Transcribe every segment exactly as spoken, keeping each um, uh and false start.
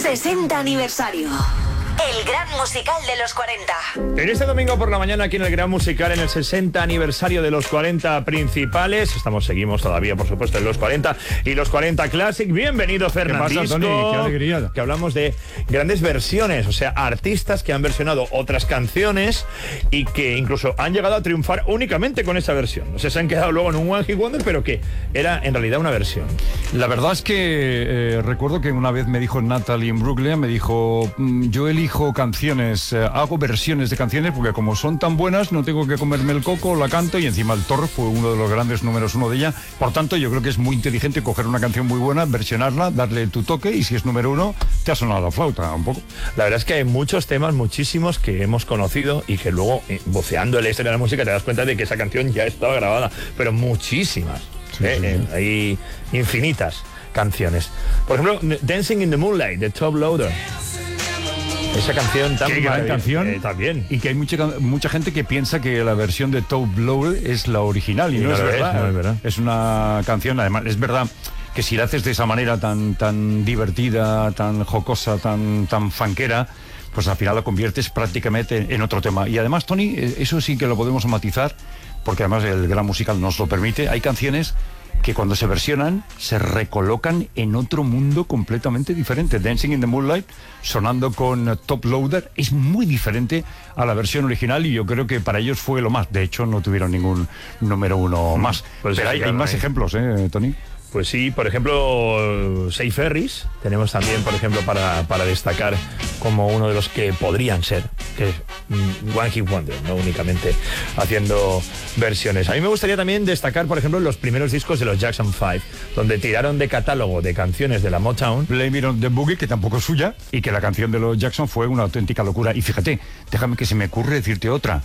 sesenta aniversario. El gran musical de los cuarenta. En este domingo por la mañana aquí en el Gran Musical, en el sesenta aniversario de los cuarenta principales. Estamos, seguimos todavía, por supuesto, en los cuarenta y los cuarenta Classic. Bienvenido, Fernandisco. ¿Qué pasa, Tony? Qué alegría. Que hablamos de grandes versiones, o sea, artistas que han versionado otras canciones y que incluso han llegado a triunfar únicamente con esa versión. O sea, se han quedado luego en un One Hit Wonder, pero que era en realidad una versión. La verdad es que eh, recuerdo que una vez me dijo Natalie en Brooklyn, me dijo, yo elijo canciones, eh, hago versiones de canciones porque como son tan buenas no tengo que comerme el coco, la canto, y encima el Thor fue uno de los grandes números uno de ella. Por tanto, yo creo que es muy inteligente coger una canción muy buena, versionarla, darle tu toque, y si es número uno, te ha sonado la flauta un poco. La verdad es que hay muchos temas, muchísimos, que hemos conocido y que luego, eh, voceando en la historia de la música, te das cuenta de que esa canción ya estaba grabada, pero muchísimas. Sí, eh, sí, eh, sí. Hay infinitas canciones. Por ejemplo, Dancing in the Moonlight, de Top Loader. Esa canción tan Qué gran canción eh, también. Y que hay mucha, mucha gente que piensa que la versión de Top Loader es la original, y, y no, no, es verdad, es, no es verdad. Es una canción, además, es verdad que si la haces de esa manera tan, tan divertida, tan jocosa, tan, tan fanquera, pues al final la conviertes prácticamente en otro tema. Y además, Tony, eso sí que lo podemos matizar, porque además el Gran Musical nos lo permite. Hay canciones que cuando se versionan se recolocan en otro mundo completamente diferente. Dancing in the Moonlight, sonando con Top Loader, es muy diferente a la versión original, y yo creo que para ellos fue lo más. De hecho, no tuvieron ningún número uno más. Pues pero hay, hay más ejemplos, ¿eh, Tony? Pues sí, por ejemplo, Say Ferris, tenemos también, por ejemplo, para, para destacar como uno de los que podrían ser, que es One Hit Wonder, no únicamente haciendo versiones. A mí me gustaría también destacar, por ejemplo, los primeros discos de los Jackson Five, donde tiraron de catálogo de canciones de la Motown. Blame It on the Boogie, que tampoco es suya, y que la canción de los Jackson fue una auténtica locura. Y fíjate, déjame que se me ocurre decirte otra.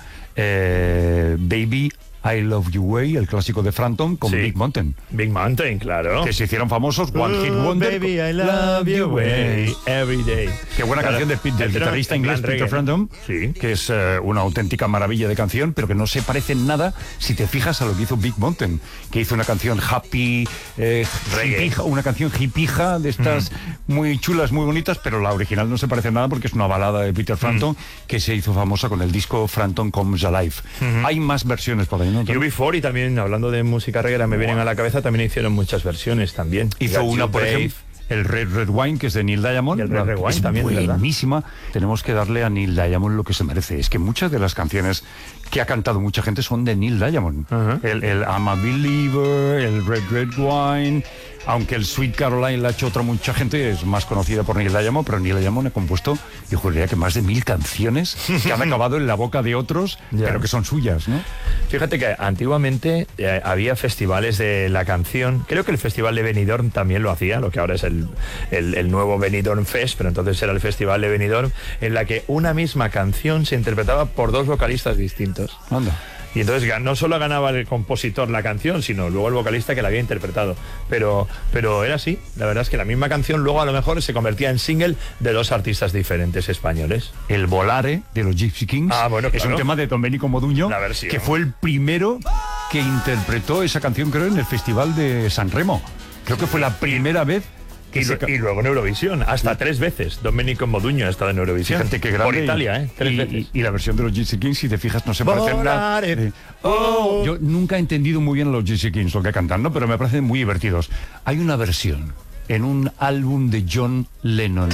Eh, Baby I Love You Way, el clásico de Frampton, con sí. Big Mountain. Big Mountain, claro. Que se hicieron famosos, One Hit Wonder. Baby, I love you way, every day. Qué buena claro. canción de, del guitarrista inglés Peter Frampton, sí. que es uh, una auténtica maravilla de canción, pero que no se parece en nada si te fijas a lo que hizo Big Mountain, que hizo una canción happy, eh, hippija, una canción hipija de estas mm. muy chulas, muy bonitas, pero la original no se parece en nada porque es una balada de Peter Frampton mm. que se hizo famosa con el disco Frampton Comes Alive. Mm-hmm. Hay más versiones por ahí. U B cuarenta también, hablando de música reggae, me vienen a la cabeza, también hicieron muchas versiones también. Hizo Got una, por Brave. ejemplo, el Red Red Wine, que es de Neil Diamond. Y el Red Red Wine es también, buenísima. ¿Verdad? Tenemos que darle a Neil Diamond lo que se merece. Es que muchas de las canciones que ha cantado mucha gente son de Neil Diamond. Uh-huh. El, el I'm a Believer, el Red Red Wine. Aunque el Sweet Caroline la ha hecho otra mucha gente, es más conocida por Neil Diamond, pero Neil Diamond ha compuesto, yo juraría que más de mil canciones que han acabado en la boca de otros, yeah. pero que son suyas, ¿no? Fíjate que antiguamente eh, había festivales de la canción. Creo que el Festival de Benidorm también lo hacía, lo que ahora es el, el, el nuevo Benidorm Fest, pero entonces era el Festival de Benidorm, en la que una misma canción se interpretaba por dos vocalistas distintos. Anda. Y entonces no solo ganaba el compositor la canción, sino luego el vocalista que la había interpretado. Pero, pero era así. La verdad es que la misma canción luego a lo mejor se convertía en single de dos artistas diferentes españoles. El Volare de los Gypsy Kings ah, bueno, claro. es un tema de Domenico Modugno, que fue el primero que interpretó esa canción, creo, en el Festival de San Remo. Creo que fue la primera vez. Y, lo, y luego en Eurovisión, hasta sí. tres veces. Domenico Modugno ha estado en Eurovisión. Fíjate qué grande. Por Italia, ¿eh? Tres y, veces. Y, y la versión de los Gypsy Kings, si te fijas, no se parece en nada. Eh, oh. Yo nunca he entendido muy bien a los Gypsy Kings lo que cantan, ¿no? Pero me parecen muy divertidos. Hay una versión en un álbum de John Lennon.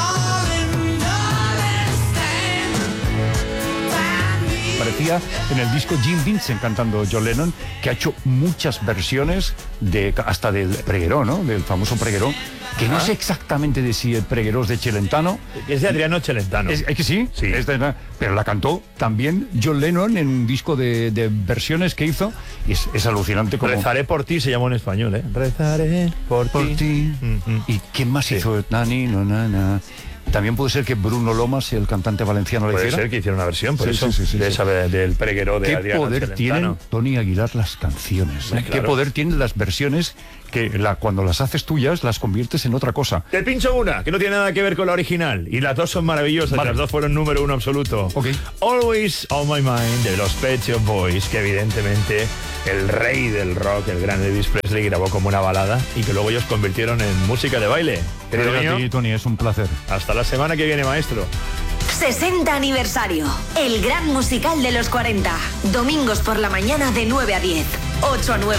Parecía en el disco Jim Vincent cantando John Lennon, que ha hecho muchas versiones de hasta del Pregueró, ¿no? Del famoso Pregueró, que no sé exactamente de si el Pregueró es de Celentano. Es de Adriano Celentano. Es, es que sí, sí. Es de, pero la cantó también John Lennon en un disco de, de versiones que hizo, y es, es alucinante como... Rezaré por ti se llamó en español, ¿eh? Rezaré por, por ti. ti. Mm-hmm. ¿Y quién más sí. hizo? Nani, no, na, na. También puede ser que Bruno Lomas, el cantante valenciano, le puede hiciera. Puede ser que hiciera una versión, por sí, eso, sí, sí, sí, de sí. esa, del Pregueró de ¿Qué Adriano poder Celentano? Tienen, Tony Aguilar, las canciones? ¿eh? Claro. ¿Qué poder tienen las versiones que la, cuando las haces tuyas las conviertes en otra cosa? Te pincho una, que no tiene nada que ver con la original. Y las dos son maravillosas, vale. Las dos fueron número uno absoluto. Okay. Always on My Mind, de los Pet Shop Boys, que evidentemente el rey del rock, el gran Elvis Presley, grabó como una balada y que luego ellos convirtieron en música de baile. Querido a ti, Tony, es un placer. Hasta la semana que viene, maestro. sesenta aniversario. El gran musical de los cuarenta. Domingos por la mañana de nueve a diez. ocho a nueve.